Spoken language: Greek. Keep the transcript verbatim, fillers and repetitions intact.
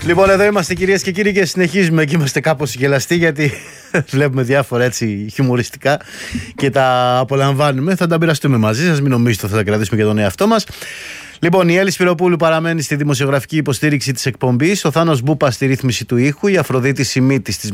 Λοιπόν, εδώ είμαστε κυρίες και κύριοι και συνεχίζουμε και είμαστε κάπως γελαστοί γιατί βλέπουμε διάφορα έτσι χιουμοριστικά και τα απολαμβάνουμε. Θα τα μοιραστούμε μαζί σας, μην νομίζετε ότι θα τα κρατήσουμε για τον εαυτό μας. Λοιπόν, η Έλλη Σπυροπούλου παραμένει στη δημοσιογραφική υποστήριξη της εκπομπής, ο Θάνος Μπούπας στη ρύθμιση του ήχου, η Αφροδίτη Σιμίτης στις